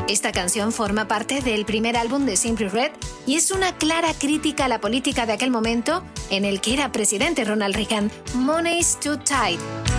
Esta canción forma parte del primer álbum de Simply Red y es una clara crítica a la política de aquel momento en el que era presidente Ronald Reagan. Money's Too Tight.